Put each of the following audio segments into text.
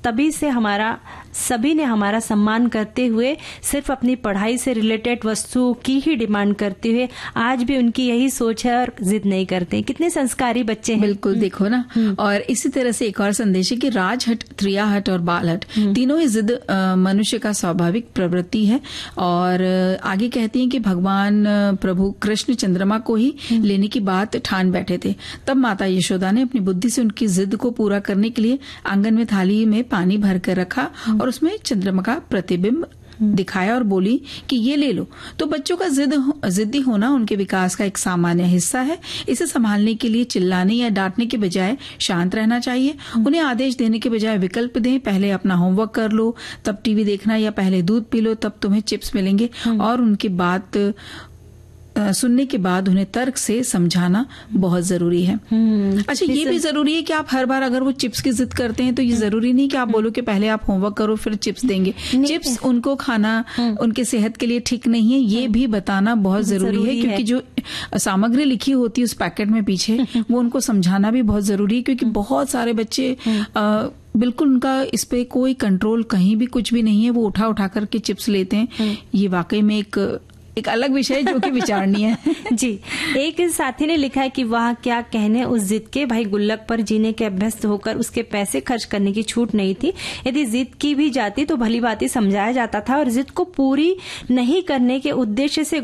तभी से सभी ने हमारा सम्मान करते हुए सिर्फ अपनी पढ़ाई से रिलेटेड वस्तुओं की ही डिमांड करते हुए आज भी उनकी यही सोच है और जिद नहीं करते। कितने संस्कारी बच्चे हैं। बिल्कुल, देखो ना। और इसी तरह से एक और संदेश है कि राजहट, त्रियाहट और बालहट तीनों ही जिद मनुष्य का स्वाभाविक प्रवृत्ति है। और आगे कहती हैं कि भगवान प्रभु कृष्ण चंद्रमा को ही लेने की बात ठान बैठे थे। तब माता यशोदा ने अपनी बुद्धि से उनकी जिद को पूरा करने के लिए आंगन में थाली में पानी भर कर रखा और उसमें चंद्रमा का प्रतिबिंब दिखाया और बोली कि ये ले लो। तो बच्चों का जिद्दी होना उनके विकास का एक सामान्य हिस्सा है। इसे संभालने के लिए चिल्लाने या डांटने के बजाय शांत रहना चाहिए। उन्हें आदेश देने के बजाय विकल्प दें। पहले अपना होमवर्क कर लो तब टीवी देखना, या पहले दूध पी लो तब तुम्हें चिप्स मिलेंगे। और उनकी बात सुनने के बाद उन्हें तर्क से समझाना बहुत जरूरी है। अच्छा, ये भी जरूरी है कि आप हर बार अगर वो चिप्स की जिद करते हैं तो ये जरूरी नहीं कि आप बोलो कि पहले आप होमवर्क करो फिर चिप्स देंगे। चिप्स उनको खाना उनके सेहत के लिए ठीक नहीं है, ये भी बताना बहुत जरूरी है। क्योंकि जो सामग्री लिखी होती है उस पैकेट में पीछे, वो उनको समझाना भी बहुत जरूरी है। क्योंकि बहुत सारे बच्चे बिल्कुल उनका इस पे कोई कंट्रोल कहीं भी कुछ भी नहीं है, वो उठा करके चिप्स लेते हैं। ये वाकई में एक अलग विषय है जो कि विचारणीय है। जी, एक साथी ने लिखा है कि वह क्या कहने उस जिद के, भाई गुल्लक पर जीने के अभ्यस्त होकर उसके पैसे खर्च करने की छूट नहीं थी। यदि जिद की भी जाती तो भली भांति समझाया जाता था और जिद को पूरी नहीं करने के उद्देश्य से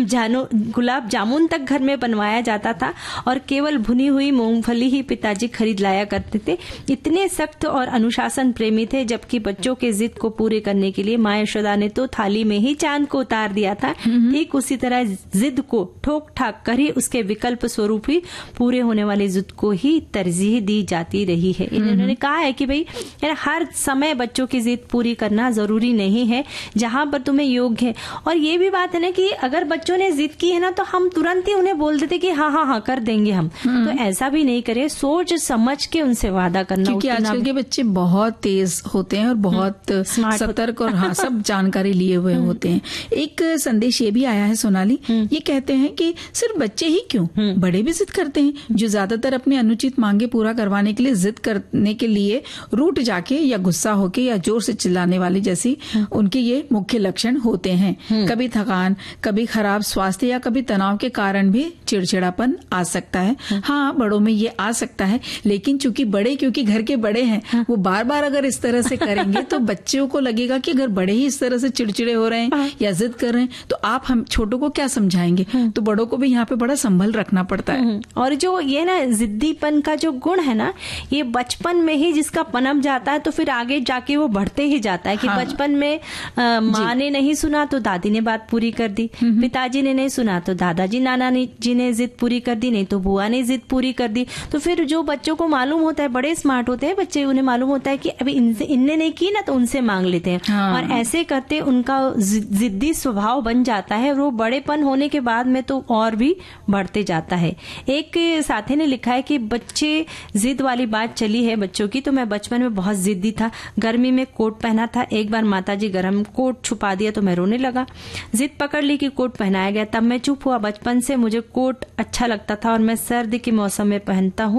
गुलाब जामुन तक घर में बनवाया जाता था और केवल भुनी हुई मूंगफली ही पिताजी खरीद लाया करते थे। इतने सख्त और अनुशासन प्रेमी थे, जबकि बच्चों के जिद को पूरे करने के लिए माँ यशोदा ने तो थाली में ही चांद को उतार दिया था। ठीक उसी तरह जिद को ठोक ठाक कर ही उसके विकल्प स्वरूप ही पूरे होने वाली जिद को ही तरजीह दी जाती रही है। इन्होंने कहा है कि भाई हर समय बच्चों की जिद पूरी करना जरूरी नहीं है, जहां पर तुम्हें योग्य है। और ये भी बात है ना कि अगर बच्चों ने जिद की है ना तो हम तुरंत ही उन्हें बोल देते कि हाँ हाँ हाँ कर देंगे हम। तो ऐसा भी नहीं करे, सोच समझ के उनसे वादा करना। क्योंकि आजकल के बच्चे बहुत तेज होते हैं और बहुत सतर्क और हाँ सब जानकारी लिए हुए होते हैं। एक संदेश ये भी आया है सोनाली, ये कहते हैं कि सिर्फ बच्चे ही क्यों, बड़े भी जिद करते हैं, जो ज्यादातर अपने अनुचित मांगे पूरा करवाने के लिए जिद करने के लिए रूठ जाके या गुस्सा होके या जोर से चिल्लाने वाली जैसी उनके ये मुख्य लक्षण होते हैं। कभी थकान, कभी खराब स्वास्थ्य या कभी तनाव के कारण भी चिड़चिड़ापन आ सकता है। हाँ, बड़ों में ये आ सकता है, लेकिन क्योंकि घर के बड़े हैं, वो बार बार अगर इस तरह से करेंगे तो बच्चों को लगेगा कि अगर बड़े ही इस तरह से चिड़चिड़े हो रहे हैं या जिद कर रहे हैं तो आप हम छोटों को क्या समझाएंगे। तो बड़ों को भी यहाँ पे बड़ा संभल रखना पड़ता है। और जो ये ना जिद्दीपन का जो गुण है ना, ये बचपन में ही जिसका पनप जाता है तो फिर आगे जाके वो बढ़ते ही जाता है। कि बचपन में माँ ने नहीं सुना तो दादी ने बात पूरी कर दी, पिताजी ने नहीं सुना तो दादाजी नाना जी ने जिद पूरी कर दी, नहीं तो बुआ ने जिद पूरी कर दी। तो फिर जो बच्चों को मालूम होता है, बड़े स्मार्ट होते हैं बच्चे, उन्हें मालूम होता है कि अभी इनने नहीं की ना तो उनसे मांग लेते हैं। और ऐसे करते उनका जिद्दी स्वभाव बन जाता है। वो बड़ेपन होने के बाद में तो और भी बढ़ते जाता है। एक साथी ने लिखा है कि बच्चे जिद वाली बात चली है बच्चों की, तो मैं बचपन में बहुत जिद्दी था। गर्मी में कोट पहना था, एक बार माताजी गर्म कोट छुपा दिया तो मैं रोने लगा। जिद पकड़ ली कि कोट पहनाया गया, तब मैं चुप हुआ। बचपन से मुझे कोट अच्छा लगता था और मैं सर्दी के मौसम में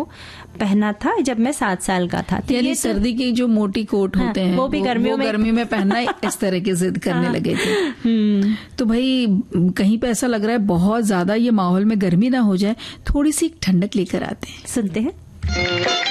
पहना था जब मैं 7 साल का था। यानी सर्दी के जो मोटी कोट होते हैं वो भी गर्मी में पहनना इस तरह की जिद करने लगे थे। तो भाई कहीं पे ऐसा लग रहा है बहुत ज्यादा ये माहौल में गर्मी ना हो जाए, थोड़ी सी ठंडक लेकर आते हैं, सुनते हैं।